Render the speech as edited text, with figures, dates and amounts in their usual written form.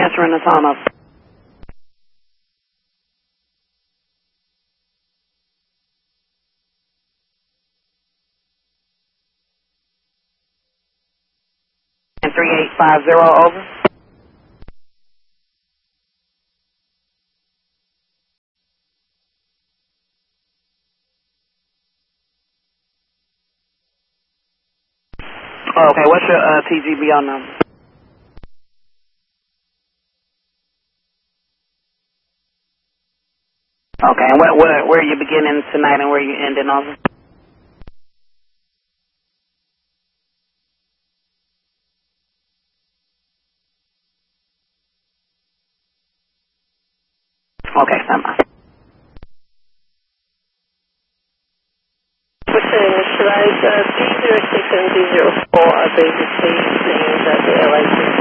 answering the phone up. And 3850 over. Okay, what's your TGBO number? Okay, and where are you beginning tonight and where are you ending over? Okay, stand by. Should I, D06 and D04 are basically saying that the LIC